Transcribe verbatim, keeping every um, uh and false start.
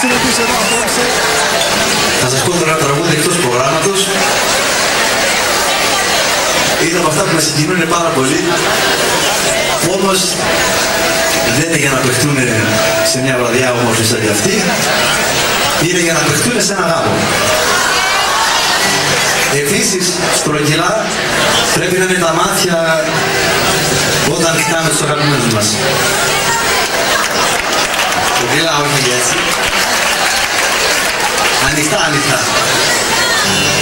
συμμετείχε εδώ απόψε. Θα σας πω τώρα ένα τραγούδι εκτός προγράμματος. Είναι από αυτά που με συγκινούν πάρα πολύ. Όμως δεν είναι για να παιχτούν σε μια βραδιά όμορφη σαν και αυτή. Είναι για να παιχτούν σε ένα γάμο. Επίσης, στρογγυλά πρέπει να είναι τα μάτια όταν κοιτάμε τους αγαπημένους μας. Στρογγυλά, όχι έτσι. Ανοιχτά, ανοιχτά.